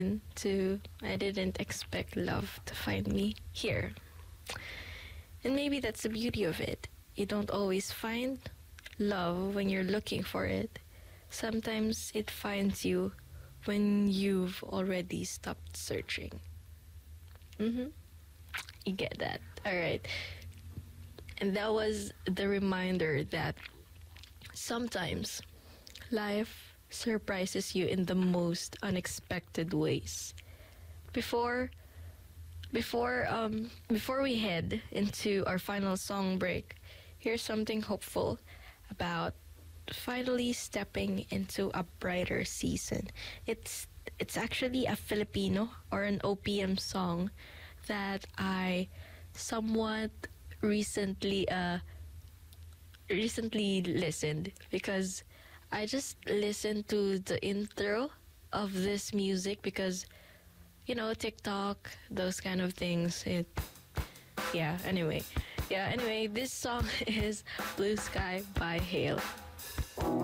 I didn't expect love to find me here. And maybe that's the beauty of it. You don't always find love when you're looking for it. Sometimes it finds you when you've already stopped searching. You get that? Alright. And that was the reminder that sometimes life surprises you in the most unexpected ways. Before before we head into our final song break, here's something hopeful about finally stepping into a brighter season. It's actually a Filipino or an OPM song that I somewhat recently listened because I just listened to the intro of this music because TikTok, those kind of things. Anyway, this song is Blue Sky by Hale.